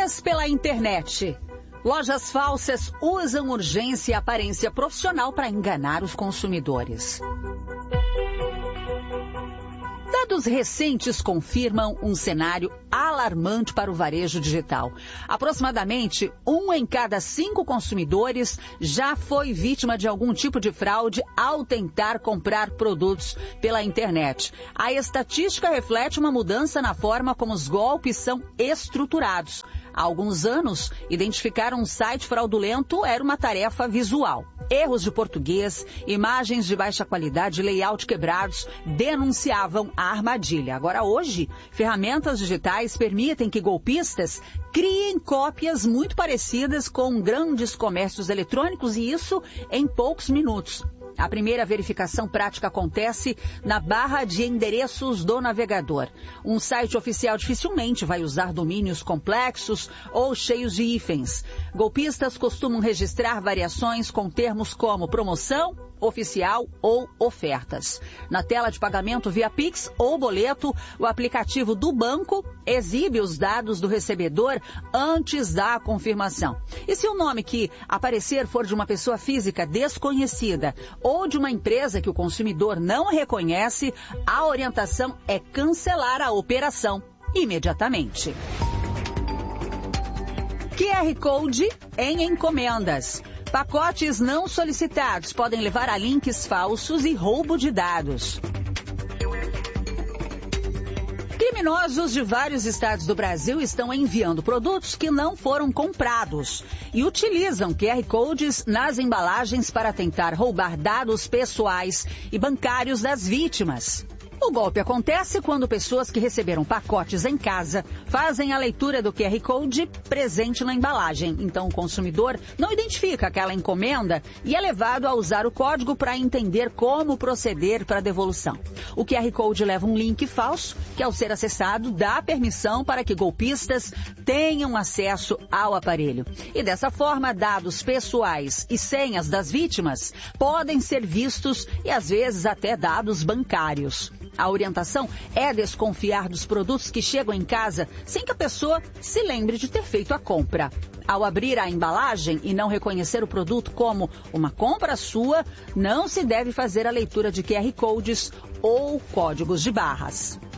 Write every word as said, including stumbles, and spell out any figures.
Golpes pela internet. Lojas falsas usam urgência e aparência profissional para enganar os consumidores. Dados recentes confirmam um cenário alarmante para o varejo digital. Aproximadamente um em cada cinco consumidores já foi vítima de algum tipo de fraude ao tentar comprar produtos pela internet. A estatística reflete uma mudança na forma como os golpes são estruturados. Há alguns anos, identificar um site fraudulento era uma tarefa visual. Erros de português, imagens de baixa qualidade, layout quebrados denunciavam a armadilha. Agora, hoje, ferramentas digitais permitem que golpistas criem cópias muito parecidas com grandes comércios eletrônicos, e isso em poucos minutos. A primeira verificação prática acontece na barra de endereços do navegador. Um site oficial dificilmente vai usar domínios complexos ou cheios de hífens. Golpistas costumam registrar variações com termos como promoção, oficial ou ofertas. Na tela de pagamento via Pix ou boleto, o aplicativo do banco exibe os dados do recebedor antes da confirmação. E se o nome que aparecer for de uma pessoa física desconhecida ou de uma empresa que o consumidor não reconhece, a orientação é cancelar a operação imediatamente. Q R Code em encomendas. Pacotes não solicitados podem levar a links falsos e roubo de dados. Criminosos de vários estados do Brasil estão enviando produtos que não foram comprados e utilizam Q R Codes nas embalagens para tentar roubar dados pessoais e bancários das vítimas. O golpe acontece quando pessoas que receberam pacotes em casa fazem a leitura do Q R Code presente na embalagem. Então, o consumidor não identifica aquela encomenda e é levado a usar o código para entender como proceder para a devolução. O Q R Code leva um link falso que, ao ser acessado, dá permissão para que golpistas tenham acesso ao aparelho. E dessa forma, dados pessoais e senhas das vítimas podem ser vistos e, às vezes, até dados bancários. A orientação é desconfiar dos produtos que chegam em casa sem que a pessoa se lembre de ter feito a compra. Ao abrir a embalagem e não reconhecer o produto como uma compra sua, não se deve fazer a leitura de Q R Codes ou códigos de barras.